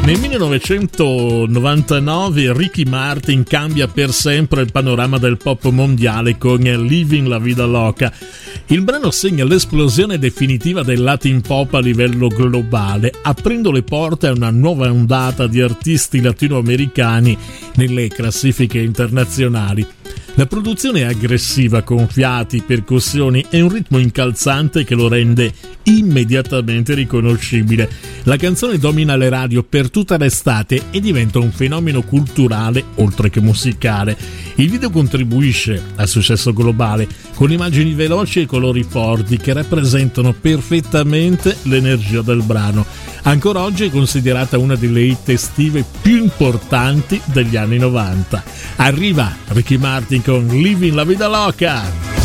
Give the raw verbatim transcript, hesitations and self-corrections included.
Nel millenovecentonovantanove Ricky Martin cambia per sempre il panorama del pop mondiale con Living la Vida Loca. Il brano segna l'esplosione definitiva del Latin pop a livello globale, aprendo le porte a una nuova ondata di artisti latinoamericani nelle classifiche internazionali. La produzione è aggressiva, con fiati, percussioni e un ritmo incalzante che lo rende immediatamente riconoscibile. La canzone domina le radio per tutta l'estate e diventa un fenomeno culturale oltre che musicale. Il video contribuisce al successo globale con immagini veloci e colori forti che rappresentano perfettamente l'energia del brano. Ancora oggi è considerata una delle hit estive più importanti degli anni novanta. Arriva Ricky Martin con Living la Vida Loca.